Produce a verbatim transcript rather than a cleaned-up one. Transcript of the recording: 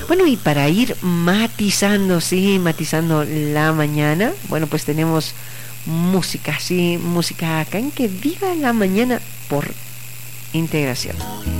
Bueno, y para ir matizando, sí, matizando la mañana, bueno, pues tenemos música, sí, música acá en Que Viva la Mañana por Integración.